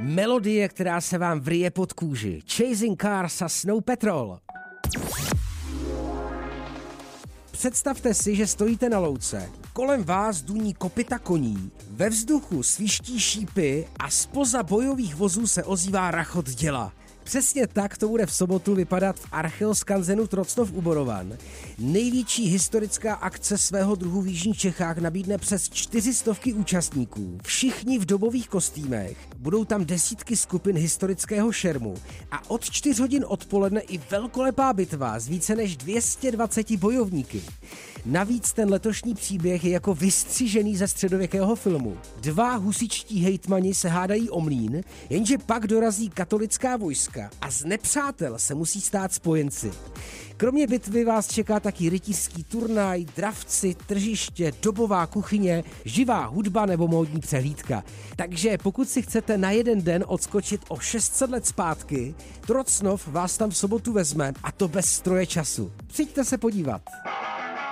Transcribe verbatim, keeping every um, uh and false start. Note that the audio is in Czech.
Melodie, která se vám vrije pod kůži. Chasing Cars a Snow Patrol. Představte si, že stojíte na louce, kolem vás duní kopyta koní, ve vzduchu sviští šípy a zpoza bojových vozů se ozývá rachot děla. Přesně tak to bude v sobotu vypadat v Archeoskanzenu Trocnov u Borovan. Největší historická akce svého druhu v jižních Čechách nabídne přes čtyři stovky účastníků. Všichni v dobových kostýmech. Budou tam desítky skupin historického šermu a od čtyř hodin odpoledne i velkolepá bitva s více než dvěma sty dvaceti bojovníky. Navíc ten letošní příběh je jako vystřižený ze středověkého filmu. Dva husičtí hejtmani se hádají o mlýn, jenže pak dorazí katolická vojska a z nepřátel se musí stát spojenci. Kromě bitvy vás čeká taky rytířský turnaj, dravci, tržiště, dobová kuchyně, živá hudba nebo módní přehlídka. Takže pokud si chcete na jeden den odskočit o šest set let zpátky, Trocnov vás tam v sobotu vezme a to bez stroje času. Přijďte se podívat.